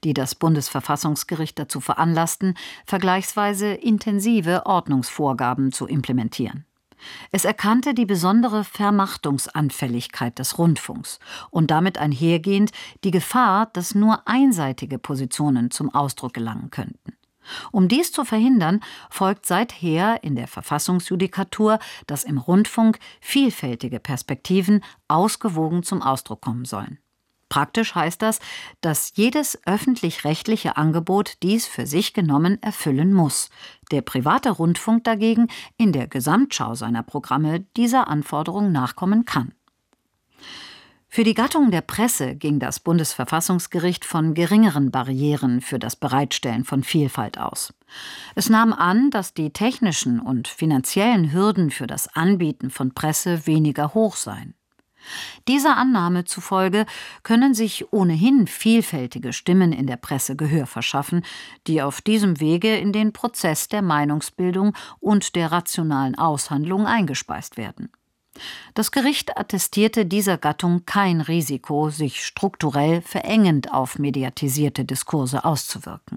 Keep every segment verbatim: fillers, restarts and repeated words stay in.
die das Bundesverfassungsgericht dazu veranlassten, vergleichsweise intensive Ordnungsvorgaben zu implementieren. Es erkannte die besondere Vermachtungsanfälligkeit des Rundfunks und damit einhergehend die Gefahr, dass nur einseitige Positionen zum Ausdruck gelangen könnten. Um dies zu verhindern, folgt seither in der Verfassungsjudikatur, dass im Rundfunk vielfältige Perspektiven ausgewogen zum Ausdruck kommen sollen. Praktisch heißt das, dass jedes öffentlich-rechtliche Angebot dies für sich genommen erfüllen muss. Der private Rundfunk dagegen in der Gesamtschau seiner Programme dieser Anforderung nachkommen kann. Für die Gattung der Presse ging das Bundesverfassungsgericht von geringeren Barrieren für das Bereitstellen von Vielfalt aus. Es nahm an, dass die technischen und finanziellen Hürden für das Anbieten von Presse weniger hoch seien. Dieser Annahme zufolge können sich ohnehin vielfältige Stimmen in der Presse Gehör verschaffen, die auf diesem Wege in den Prozess der Meinungsbildung und der rationalen Aushandlung eingespeist werden. Das Gericht attestierte dieser Gattung kein Risiko, sich strukturell verengend auf mediatisierte Diskurse auszuwirken.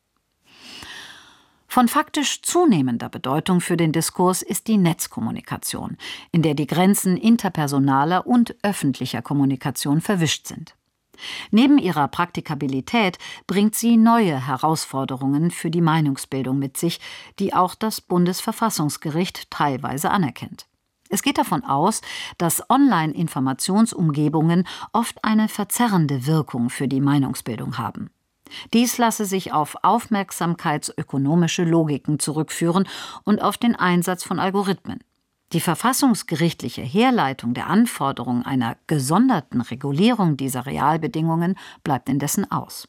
Von faktisch zunehmender Bedeutung für den Diskurs ist die Netzkommunikation, in der die Grenzen interpersonaler und öffentlicher Kommunikation verwischt sind. Neben ihrer Praktikabilität bringt sie neue Herausforderungen für die Meinungsbildung mit sich, die auch das Bundesverfassungsgericht teilweise anerkennt. Es geht davon aus, dass Online-Informationsumgebungen oft eine verzerrende Wirkung für die Meinungsbildung haben. Dies lasse sich auf aufmerksamkeitsökonomische Logiken zurückführen und auf den Einsatz von Algorithmen. Die verfassungsgerichtliche Herleitung der Anforderung einer gesonderten Regulierung dieser Realbedingungen bleibt indessen aus.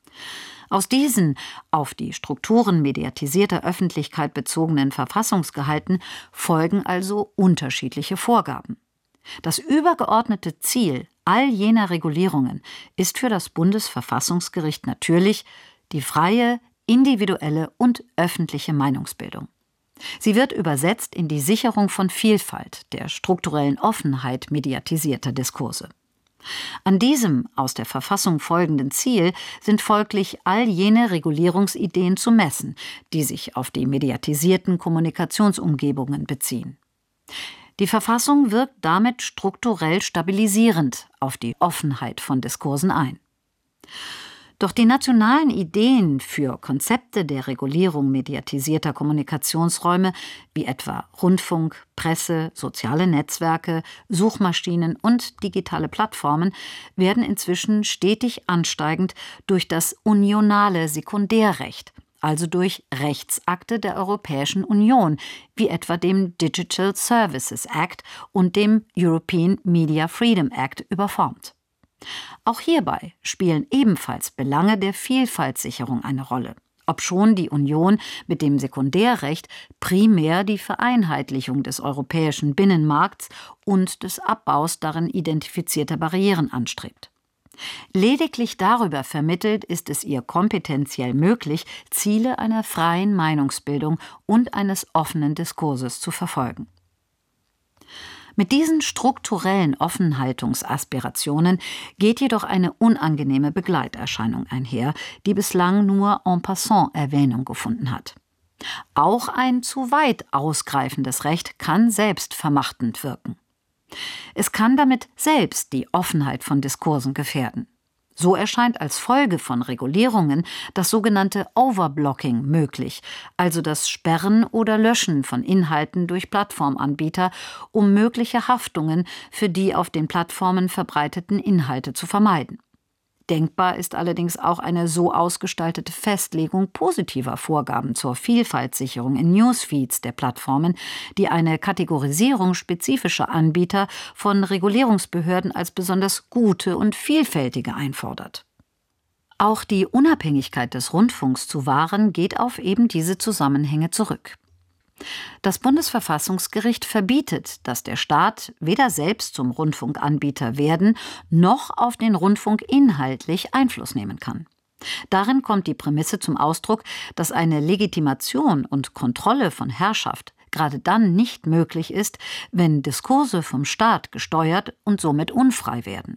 Aus diesen auf die Strukturen mediatisierter Öffentlichkeit bezogenen Verfassungsgehalten folgen also unterschiedliche Vorgaben. Das übergeordnete Ziel all jener Regulierungen ist für das Bundesverfassungsgericht natürlich die freie, individuelle und öffentliche Meinungsbildung. Sie wird übersetzt in die Sicherung von Vielfalt, der strukturellen Offenheit mediatisierter Diskurse. An diesem aus der Verfassung folgenden Ziel sind folglich all jene Regulierungsideen zu messen, die sich auf die mediatisierten Kommunikationsumgebungen beziehen. Die Verfassung wirkt damit strukturell stabilisierend auf die Offenheit von Diskursen ein. Doch die nationalen Ideen für Konzepte der Regulierung mediatisierter Kommunikationsräume, wie etwa Rundfunk, Presse, soziale Netzwerke, Suchmaschinen und digitale Plattformen, werden inzwischen stetig ansteigend durch das unionale Sekundärrecht, also durch Rechtsakte der Europäischen Union, wie etwa dem Digital Services Act und dem European Media Freedom Act, überformt. Auch hierbei spielen ebenfalls Belange der Vielfaltssicherung eine Rolle, obschon die Union mit dem Sekundärrecht primär die Vereinheitlichung des europäischen Binnenmarkts und des Abbaus darin identifizierter Barrieren anstrebt. Lediglich darüber vermittelt ist es ihr kompetenziell möglich, Ziele einer freien Meinungsbildung und eines offenen Diskurses zu verfolgen. Mit diesen strukturellen Offenhaltungsaspirationen geht jedoch eine unangenehme Begleiterscheinung einher, die bislang nur en passant Erwähnung gefunden hat. Auch ein zu weit ausgreifendes Recht kann selbst vermachtend wirken. Es kann damit selbst die Offenheit von Diskursen gefährden. So erscheint als Folge von Regulierungen das sogenannte Overblocking möglich, also das Sperren oder Löschen von Inhalten durch Plattformanbieter, um mögliche Haftungen für die auf den Plattformen verbreiteten Inhalte zu vermeiden. Denkbar ist allerdings auch eine so ausgestaltete Festlegung positiver Vorgaben zur Vielfaltssicherung in Newsfeeds der Plattformen, die eine Kategorisierung spezifischer Anbieter von Regulierungsbehörden als besonders gute und vielfältige einfordert. Auch die Unabhängigkeit des Rundfunks zu wahren, geht auf eben diese Zusammenhänge zurück. Das Bundesverfassungsgericht verbietet, dass der Staat weder selbst zum Rundfunkanbieter werden, noch auf den Rundfunk inhaltlich Einfluss nehmen kann. Darin kommt die Prämisse zum Ausdruck, dass eine Legitimation und Kontrolle von Herrschaft gerade dann nicht möglich ist, wenn Diskurse vom Staat gesteuert und somit unfrei werden.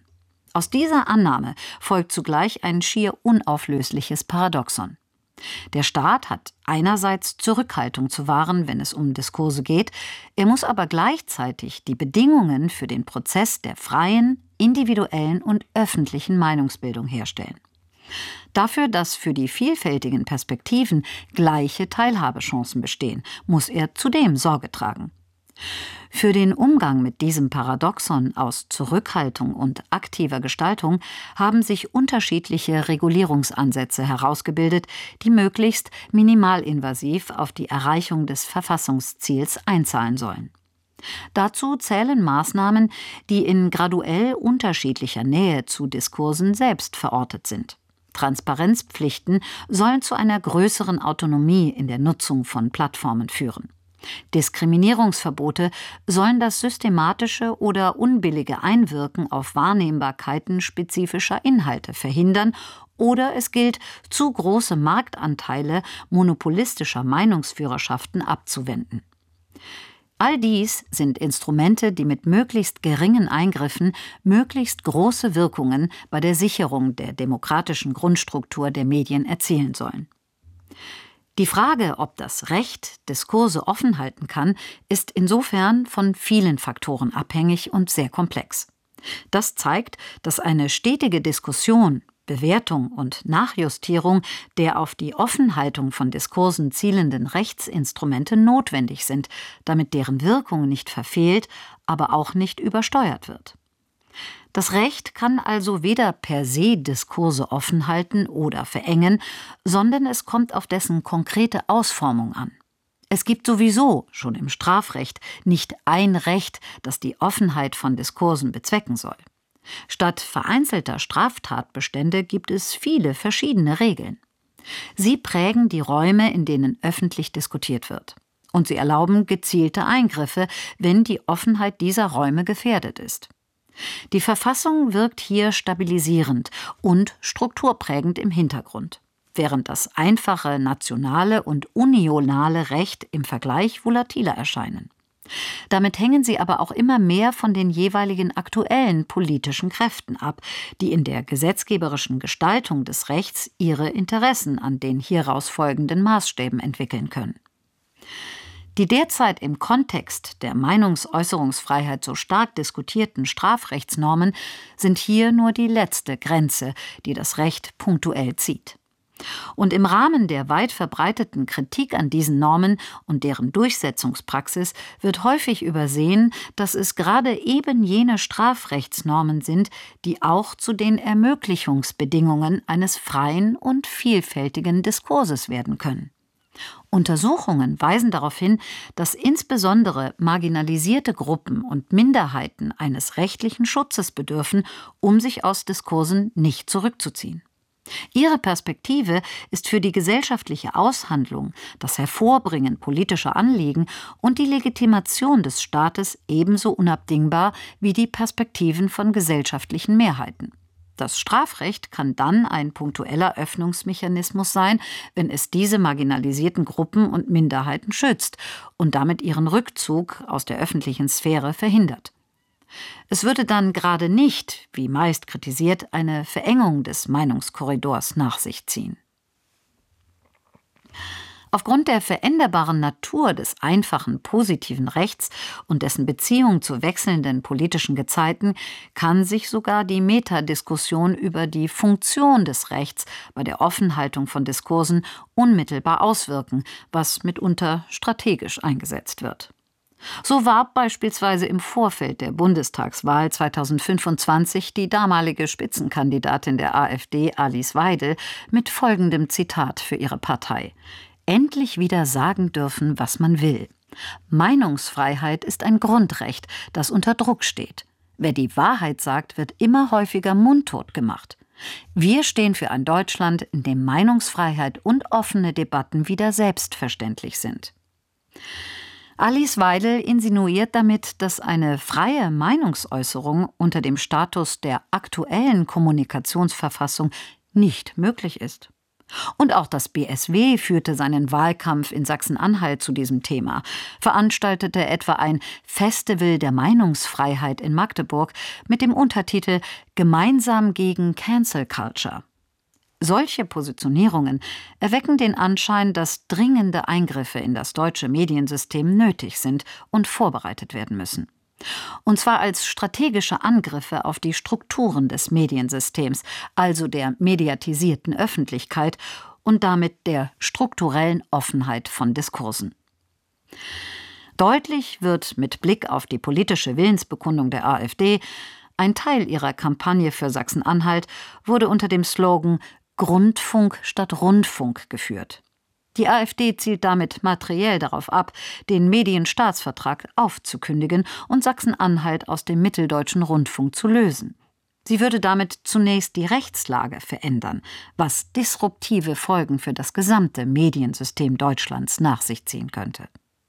Aus dieser Annahme folgt zugleich ein schier unauflösliches Paradoxon. Der Staat hat einerseits Zurückhaltung zu wahren, wenn es um Diskurse geht, er muss aber gleichzeitig die Bedingungen für den Prozess der freien, individuellen und öffentlichen Meinungsbildung herstellen. Dafür, dass für die vielfältigen Perspektiven gleiche Teilhabechancen bestehen, muss er zudem Sorge tragen. Für den Umgang mit diesem Paradoxon aus Zurückhaltung und aktiver Gestaltung haben sich unterschiedliche Regulierungsansätze herausgebildet, die möglichst minimalinvasiv auf die Erreichung des Verfassungsziels einzahlen sollen. Dazu zählen Maßnahmen, die in graduell unterschiedlicher Nähe zu Diskursen selbst verortet sind. Transparenzpflichten sollen zu einer größeren Autonomie in der Nutzung von Plattformen führen. Diskriminierungsverbote sollen das systematische oder unbillige Einwirken auf Wahrnehmbarkeiten spezifischer Inhalte verhindern, oder es gilt, zu große Marktanteile monopolistischer Meinungsführerschaften abzuwenden. All dies sind Instrumente, die mit möglichst geringen Eingriffen möglichst große Wirkungen bei der Sicherung der demokratischen Grundstruktur der Medien erzielen sollen. Die Frage, ob das Recht Diskurse offen halten kann, ist insofern von vielen Faktoren abhängig und sehr komplex. Das zeigt, dass eine stetige Diskussion, Bewertung und Nachjustierung der auf die Offenhaltung von Diskursen zielenden Rechtsinstrumente notwendig sind, damit deren Wirkung nicht verfehlt, aber auch nicht übersteuert wird. Das Recht kann also weder per se Diskurse offen halten oder verengen, sondern es kommt auf dessen konkrete Ausformung an. Es gibt sowieso, schon im Strafrecht, nicht ein Recht, das die Offenheit von Diskursen bezwecken soll. Statt vereinzelter Straftatbestände gibt es viele verschiedene Regeln. Sie prägen die Räume, in denen öffentlich diskutiert wird. Und sie erlauben gezielte Eingriffe, wenn die Offenheit dieser Räume gefährdet ist. Die Verfassung wirkt hier stabilisierend und strukturprägend im Hintergrund, während das einfache nationale und unionale Recht im Vergleich volatiler erscheinen. Damit hängen sie aber auch immer mehr von den jeweiligen aktuellen politischen Kräften ab, die in der gesetzgeberischen Gestaltung des Rechts ihre Interessen an den hieraus folgenden Maßstäben entwickeln können. Die derzeit im Kontext der Meinungsäußerungsfreiheit so stark diskutierten Strafrechtsnormen sind hier nur die letzte Grenze, die das Recht punktuell zieht. Und im Rahmen der weit verbreiteten Kritik an diesen Normen und deren Durchsetzungspraxis wird häufig übersehen, dass es gerade eben jene Strafrechtsnormen sind, die auch zu den Ermöglichungsbedingungen eines freien und vielfältigen Diskurses werden können. Untersuchungen weisen darauf hin, dass insbesondere marginalisierte Gruppen und Minderheiten eines rechtlichen Schutzes bedürfen, um sich aus Diskursen nicht zurückzuziehen. Ihre Perspektive ist für die gesellschaftliche Aushandlung, das Hervorbringen politischer Anliegen und die Legitimation des Staates ebenso unabdingbar wie die Perspektiven von gesellschaftlichen Mehrheiten. Das Strafrecht kann dann ein punktueller Öffnungsmechanismus sein, wenn es diese marginalisierten Gruppen und Minderheiten schützt und damit ihren Rückzug aus der öffentlichen Sphäre verhindert. Es würde dann gerade nicht, wie meist kritisiert, eine Verengung des Meinungskorridors nach sich ziehen. Aufgrund der veränderbaren Natur des einfachen positiven Rechts und dessen Beziehung zu wechselnden politischen Gezeiten kann sich sogar die Metadiskussion über die Funktion des Rechts bei der Offenhaltung von Diskursen unmittelbar auswirken, was mitunter strategisch eingesetzt wird. So warb beispielsweise im Vorfeld der Bundestagswahl zweitausendfünfundzwanzig die damalige Spitzenkandidatin der AfD, Alice Weidel, mit folgendem Zitat für ihre Partei: Endlich wieder sagen dürfen, was man will. Meinungsfreiheit ist ein Grundrecht, das unter Druck steht. Wer die Wahrheit sagt, wird immer häufiger mundtot gemacht. Wir stehen für ein Deutschland, in dem Meinungsfreiheit und offene Debatten wieder selbstverständlich sind. Alice Weidel insinuiert damit, dass eine freie Meinungsäußerung unter dem Status der aktuellen Kommunikationsverfassung nicht möglich ist. Und auch das B S W führte seinen Wahlkampf in Sachsen-Anhalt zu diesem Thema, veranstaltete etwa ein Festival der Meinungsfreiheit in Magdeburg mit dem Untertitel »Gemeinsam gegen Cancel Culture«. Solche Positionierungen erwecken den Anschein, dass dringende Eingriffe in das deutsche Mediensystem nötig sind und vorbereitet werden müssen. Und zwar als strategische Angriffe auf die Strukturen des Mediensystems, also der mediatisierten Öffentlichkeit und damit der strukturellen Offenheit von Diskursen. Deutlich wird mit Blick auf die politische Willensbekundung der AfD, ein Teil ihrer Kampagne für Sachsen-Anhalt wurde unter dem Slogan »Grundfunk statt Rundfunk« geführt. Die AfD zielt damit materiell darauf ab, den Medienstaatsvertrag aufzukündigen und Sachsen-Anhalt aus dem mitteldeutschen Rundfunk zu lösen. Sie würde damit zunächst die Rechtslage verändern, was disruptive Folgen für das gesamte Mediensystem Deutschlands nach sich ziehen könnte.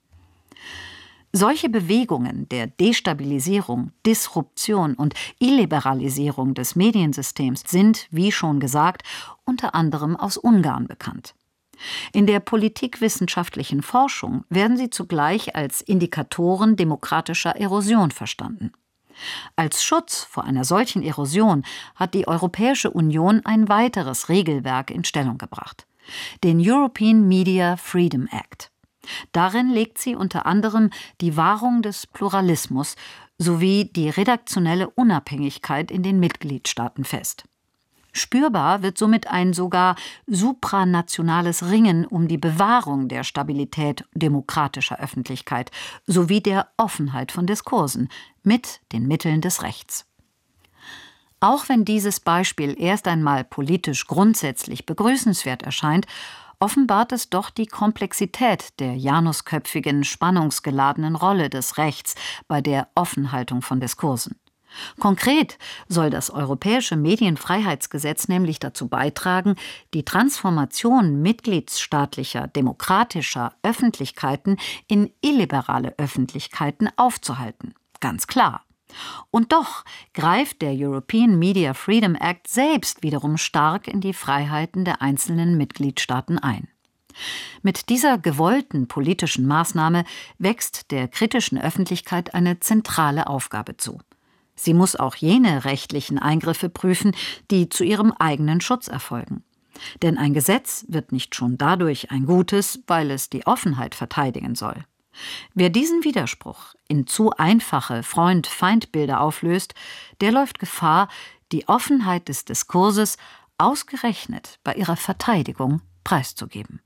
Solche Bewegungen der Destabilisierung, Disruption und Illiberalisierung des Mediensystems sind, wie schon gesagt, unter anderem aus Ungarn bekannt. In der politikwissenschaftlichen Forschung werden sie zugleich als Indikatoren demokratischer Erosion verstanden. Als Schutz vor einer solchen Erosion hat die Europäische Union ein weiteres Regelwerk in Stellung gebracht: den European Media Freedom Act. Darin legt sie unter anderem die Wahrung des Pluralismus sowie die redaktionelle Unabhängigkeit in den Mitgliedstaaten fest. Spürbar wird somit ein sogar supranationales Ringen um die Bewahrung der Stabilität demokratischer Öffentlichkeit sowie der Offenheit von Diskursen mit den Mitteln des Rechts. Auch wenn dieses Beispiel erst einmal politisch grundsätzlich begrüßenswert erscheint, offenbart es doch die Komplexität der janusköpfigen, spannungsgeladenen Rolle des Rechts bei der Offenhaltung von Diskursen. Konkret soll das Europäische Medienfreiheitsgesetz nämlich dazu beitragen, die Transformation mitgliedstaatlicher, demokratischer Öffentlichkeiten in illiberale Öffentlichkeiten aufzuhalten. Ganz klar. Und doch greift der European Media Freedom Act selbst wiederum stark in die Freiheiten der einzelnen Mitgliedstaaten ein. Mit dieser gewollten politischen Maßnahme wächst der kritischen Öffentlichkeit eine zentrale Aufgabe zu. Sie muss auch jene rechtlichen Eingriffe prüfen, die zu ihrem eigenen Schutz erfolgen. Denn ein Gesetz wird nicht schon dadurch ein gutes, weil es die Offenheit verteidigen soll. Wer diesen Widerspruch in zu einfache Freund-Feind-Bilder auflöst, der läuft Gefahr, die Offenheit des Diskurses ausgerechnet bei ihrer Verteidigung preiszugeben.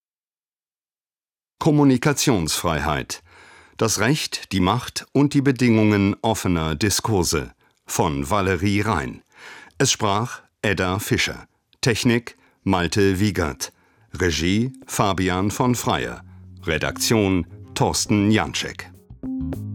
Kommunikationsfreiheit. Das Recht, die Macht und die Bedingungen offener Diskurse von Valerie Rein. Es sprach Edda Fischer. Technik Malte Wiegert. Regie Fabian von Freyer. Redaktion Thorsten Janczek.